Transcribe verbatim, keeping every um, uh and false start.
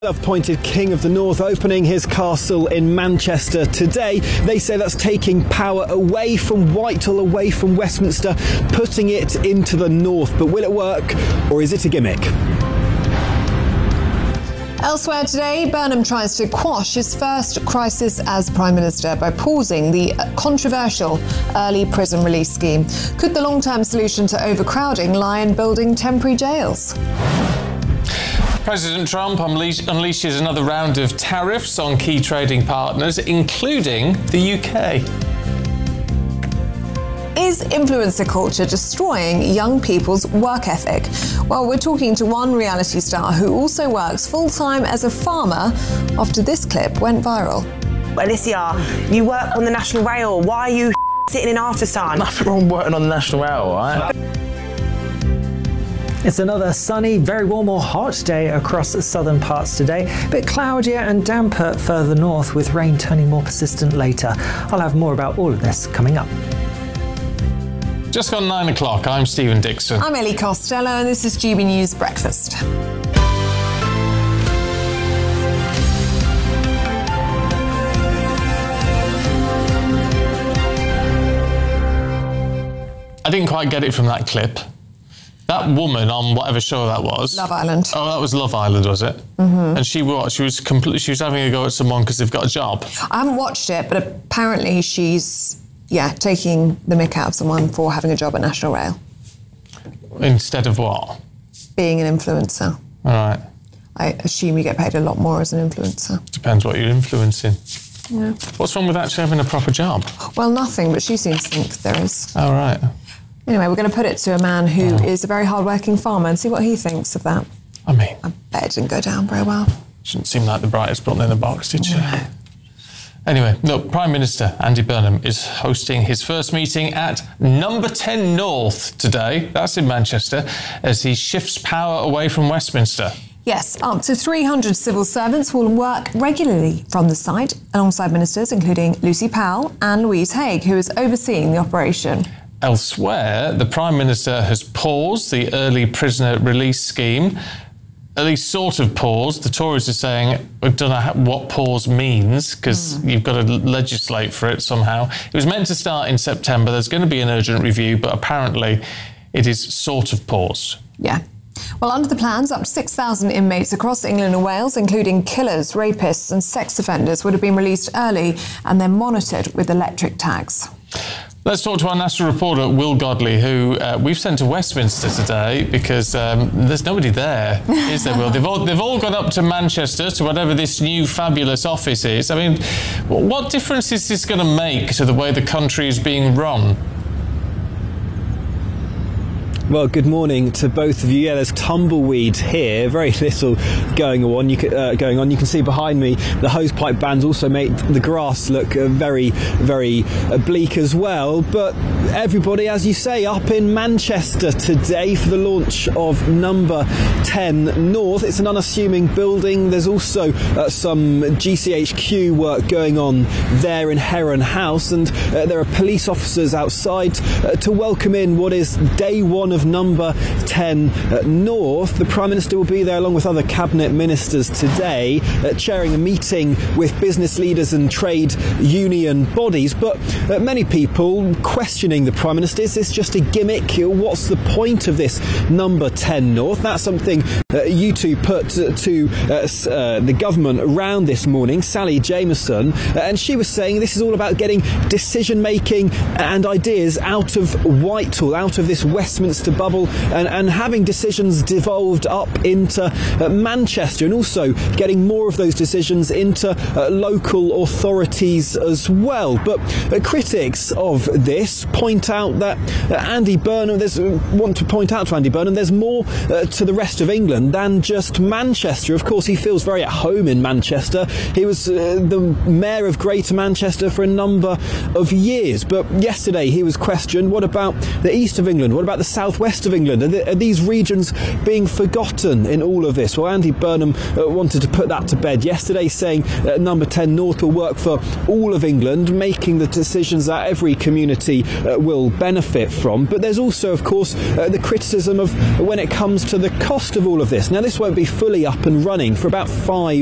Appointed King of the North opening his castle in Manchester today. They say that's taking power away from Whitehall, away from Westminster, putting it into the north. But will it work, or is it a gimmick? Elsewhere today, Burnham tries to quash his first crisis as Prime Minister by pausing the controversial early prison release scheme. Could the long-term solution to overcrowding lie in building temporary jails? President Trump unleash- unleashes another round of tariffs on key trading partners, including the U K. Is influencer culture destroying young people's work ethic? Well, we're talking to one reality star who also works full-time as a farmer after this clip went viral. Alicia, you work on the National Rail. Why are you sitting in Aftersun? Nothing wrong working on the National Rail, right? It's another sunny, very warm or hot day across the southern parts today, a bit cloudier and damper further north, with rain turning more persistent later. I'll have more about all of this coming up. Just gone nine o'clock, I'm Stephen Dixon. I'm Ellie Costello and this is G B News Breakfast. I didn't quite get it from that clip. That woman on whatever show that was. Love Island. Oh, that was Love Island, was it? Mm-hmm. And she what? She was completely. She was having a go at someone because they've got a job. I haven't watched it, but apparently she's, yeah, taking the mick out of someone for having a job at National Rail. Instead of what? Being an influencer. All right. I assume you get paid a lot more as an influencer. Depends what you're influencing. Yeah. What's wrong with actually having a proper job? Well, nothing, but she seems to think there is. All right. Anyway, we're going to put it to a man who oh. is a very hard-working farmer and see what he thinks of that. I mean... I bet it didn't go down very well. Shouldn't seem like the brightest button in the box, did she? No. Anyway, look, Prime Minister Andy Burnham is hosting his first meeting at Number ten North today. That's in Manchester, as he shifts power away from Westminster. Yes, up to three hundred civil servants will work regularly from the site, alongside ministers including Lucy Powell and Louise Haigh, who is overseeing the operation. Elsewhere, the Prime Minister has paused the early prisoner release scheme. At least sort of paused. The Tories are saying, I don't know what pause means, because mm. you've got to legislate for it somehow. It was meant to start in September. There's going to be an urgent review, but apparently it is sort of paused. Yeah. Well, under the plans, up to six thousand inmates across England and Wales, including killers, rapists and sex offenders, would have been released early and then monitored with electric tags. Let's talk to our national reporter, Will Godley, who uh, we've sent to Westminster today because um, there's nobody there, is there, Will? They've all, they've all gone up to Manchester, to whatever this new fabulous office is. I mean, what difference is this going to make to the way the country is being run? Well, good morning to both of you. Yeah, there's tumbleweed here, very little going on. You can, uh, going on. You can see behind me the hosepipe bands also make the grass look uh, very, very uh, bleak as well. But everybody, as you say, up in Manchester today for the launch of Number ten North. It's an unassuming building. There's also uh, some G C H Q work going on there in Heron House, and uh, there are police officers outside uh, to welcome in what is day one of Number ten uh, North. The Prime Minister will be there along with other cabinet ministers today, uh, chairing a meeting with business leaders and trade union bodies. But uh, many people questioning the Prime Minister. Is this just a gimmick? What's the point of this Number ten North? That's something uh, you two put to, to uh, uh, the government around this morning, Sally Jameson, uh, and she was saying this is all about getting decision making and ideas out of Whitehall, out of this Westminster bubble, and, and having decisions devolved up into uh, Manchester, and also getting more of those decisions into uh, local authorities as well. But uh, critics of this point out that uh, Andy Burnham, there's uh, want to point out to Andy Burnham, there's more uh, to the rest of England than just Manchester. Of course, he feels very at home in Manchester. He was uh, the mayor of Greater Manchester for a number of years. But yesterday he was questioned, what about the east of England? What about the south southwest of England? Are, the, are these regions being forgotten in all of this? Well, Andy Burnham uh, wanted to put that to bed yesterday, saying uh, Number ten North will work for all of England, making the decisions that every community uh, will benefit from. But there's also, of course, uh, the criticism of when it comes to the cost of all of this. Now, this won't be fully up and running for about five